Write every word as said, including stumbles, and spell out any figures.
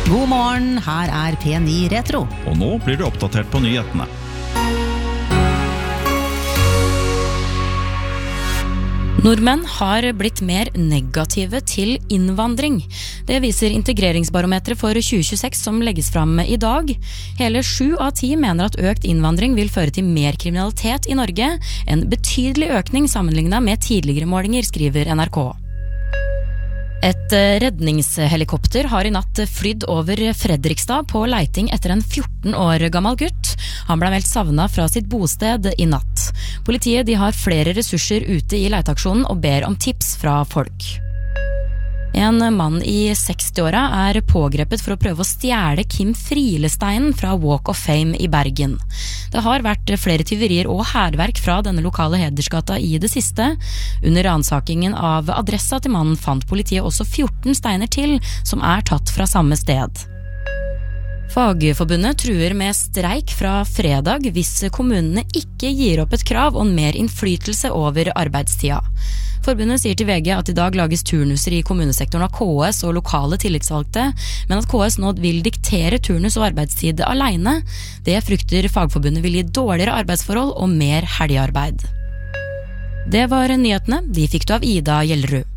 God morgen, her er P ni Retro. Og nå blir du oppdatert på nyhetene. Nordmenn har blitt mer negative til innvandring. Det viser integreringsbarometeret for tjue tjueseks som legges fram i dag. Hele sju av ti mener at økt innvandring vil føre til mer kriminalitet i Norge. En betydelig økning sammenlignet med tidligere målinger, skriver N R K. Et redningshelikopter har i natt flydd over Fredrikstad på leiting etter en fjorten år gammel gutt. Han ble meldt savnet fra sitt bosted i natt. Politiet de har flere ressurser ute i leiteaksjonen og ber om tips fra folk. En mann i sekstiåra er pågrepet for å prøve å stjele Kim Frielesteinen fra Walk of Fame i Bergen. Det har vært flere tyverier og hærverk fra denne lokale hedersgata i det siste. Under ransakingen av adressa til mannen fant politiet også fjorten steiner til som er tatt fra samme sted. Fagforbundet truer med streik fra fredag hvis kommunene ikke gir opp et krav om mer innflytelse over arbeidstida. Forbundet sier til V G at i dag lages turnuser i kommunesektoren av K S og lokale tillitsvalgte, men at K S nå vil diktere turnus og arbeidstid alene. Det frykter Fagforbundet vil gi dårligere arbeidsforhold og mer helgearbeid. Det var nyhetene, de fikk du av Ida Gjellerud.